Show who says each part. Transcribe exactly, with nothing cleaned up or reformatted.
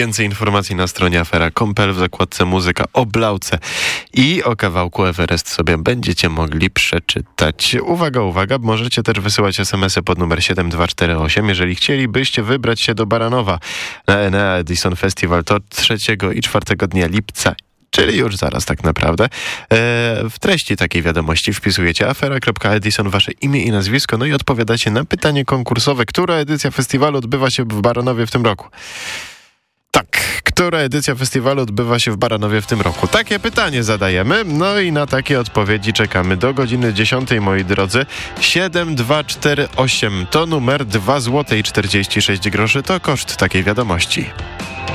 Speaker 1: Więcej informacji na stronie afera kropka com kropka p l w zakładce muzyka o Blauce i o kawałku Everest sobie będziecie mogli przeczytać. Uwaga, uwaga, możecie też wysyłać es em esy pod numer siedem dwa cztery osiem, jeżeli chcielibyście wybrać się do Baranowa na Enea Edison Festival. To trzeciego i czwartego dnia lipca, czyli już zaraz tak naprawdę. E, w treści takiej wiadomości wpisujecie afera kropka edison, wasze imię i nazwisko, no i odpowiadacie na pytanie konkursowe, która edycja festiwalu odbywa się w Baranowie w tym roku. Tak, która edycja festiwalu odbywa się w Baranowie w tym roku? Takie pytanie zadajemy, no i na takie odpowiedzi czekamy do godziny dziesiątej, moi drodzy. siedem dwa cztery osiem to numer, dwa złote i czterdzieści sześć groszy to koszt takiej wiadomości.